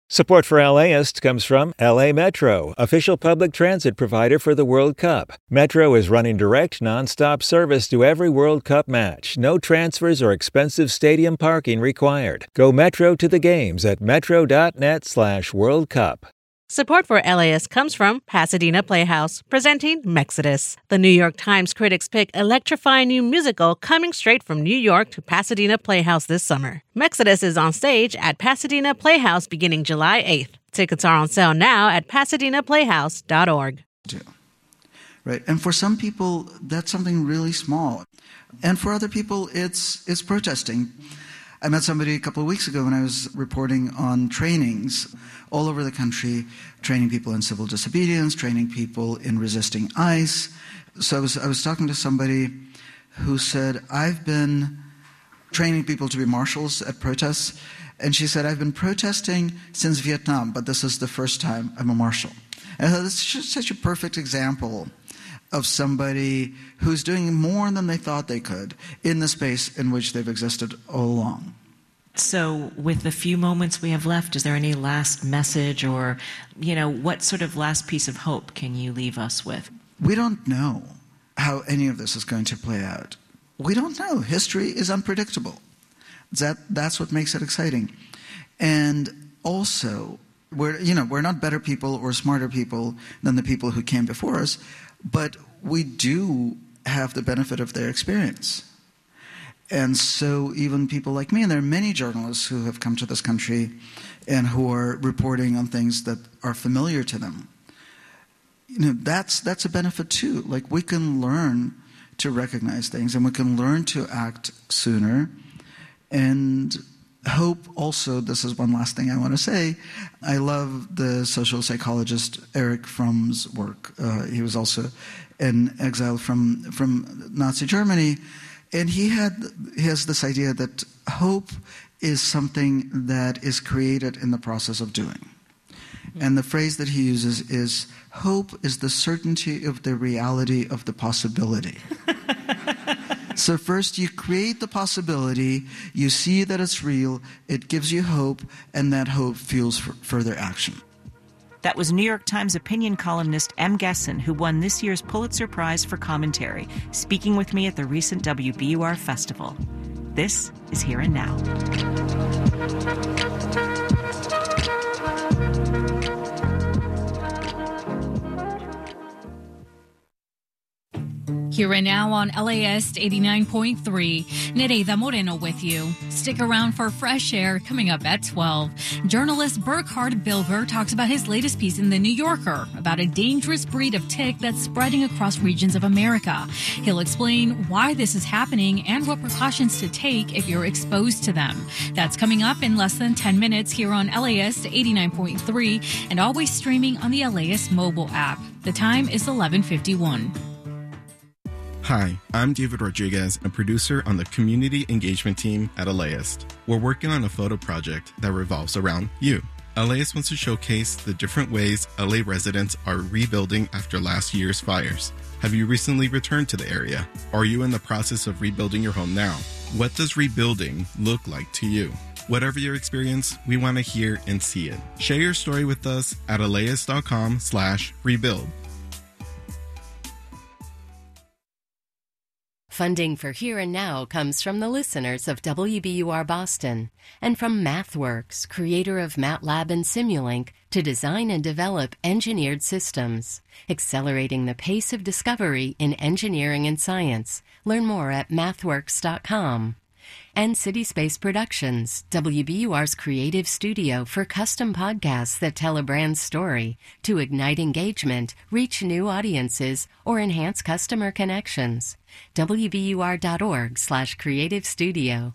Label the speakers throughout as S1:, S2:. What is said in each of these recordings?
S1: Support for LAist comes from LA Metro, official public transit provider for the World Cup. Metro is running direct, nonstop service to every World Cup match. No transfers or expensive stadium parking required. Go Metro to the games at metro.net/World Cup.
S2: Support for LAist comes from Pasadena Playhouse, presenting Mexodus. The New York Times critics pick electrifying new musical coming straight from New York to Pasadena Playhouse this summer. Mexodus is on stage at Pasadena Playhouse beginning July 8th. Tickets are on sale now at pasadenaplayhouse.org.
S3: Right, and for some people, that's something really small. And for other people, it's protesting. I met somebody a couple of weeks ago when I was reporting on trainings all over the country, training people in civil disobedience, training people in resisting ICE. So I was talking to somebody who said, I've been training people to be marshals at protests, and she said, I've been protesting since Vietnam, but this is the first time I'm a marshal. And I thought, this is just such a perfect example of somebody who's doing more than they thought they could in the space in which they've existed all along.
S4: So with the few moments we have left, is there any last message or, what sort of last piece of hope can you leave us with?
S3: We don't know how any of this is going to play out. We don't know. History is unpredictable. That's what makes it exciting. And also, we're not better people or smarter people than the people who came before us, but we do have the benefit of their experience. And so even people like me, and there are many journalists who have come to this country and who are reporting on things that are familiar to them, that's a benefit too. Like, we can learn to recognize things, and we can learn to act sooner. And hope also, this is one last thing I want to say, I love the social psychologist Erich Fromm's work. He was also in exile from Nazi Germany, and he has this idea that hope is something that is created in the process of doing. And the phrase that he uses is, hope is the certainty of the reality of the possibility. So first you create the possibility, you see that it's real, it gives you hope, and that hope fuels further action.
S4: That was New York Times opinion columnist M. Gessen, who won this year's Pulitzer Prize for commentary, speaking with me at the recent WBUR Festival. This is Here and Now.
S5: Here and Now on LAist 89.3. Nereida Moreno with you. Stick around for Fresh Air coming up at 12. Journalist Burkhard Bilger talks about his latest piece in The New Yorker about a dangerous breed of tick that's spreading across regions of America. He'll explain why this is happening and what precautions to take if you're exposed to them. That's coming up in less than 10 minutes here on LAist 89.3 and always streaming on the LAist mobile app. The time is 11:51.
S6: Hi, I'm David Rodriguez, a producer on the community engagement team at LAist. We're working on a photo project that revolves around you. LAist wants to showcase the different ways LA residents are rebuilding after last year's fires. Have you recently returned to the area? Are you in the process of rebuilding your home now? What does rebuilding look like to you? Whatever your experience, we want to hear and see it. Share your story with us at LAist.com/rebuild.
S7: Funding for Here and Now comes from the listeners of WBUR Boston and from MathWorks, creator of MATLAB and Simulink, to design and develop engineered systems, accelerating the pace of discovery in engineering and science. Learn more at mathworks.com. And CitySpace Productions, WBUR's creative studio for custom podcasts that tell a brand's story to ignite engagement, reach new audiences, or enhance customer connections. WBUR.org/creative studio.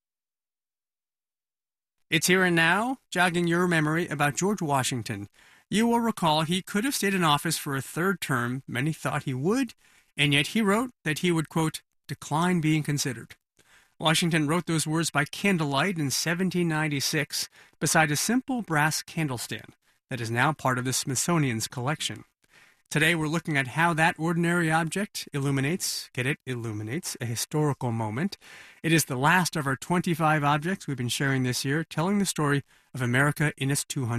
S8: It's Here and Now, jogging your memory about George Washington. You will recall he could have stayed in office for a third term. Many thought he would, and yet he wrote that he would, quote, decline being considered. Washington wrote those words by candlelight in 1796 beside a simple brass candlestand that is now part of the Smithsonian's collection. Today we're looking at how that ordinary object illuminates a historical moment. It is the last of our 25 objects we've been sharing this year, telling the story of America in its 200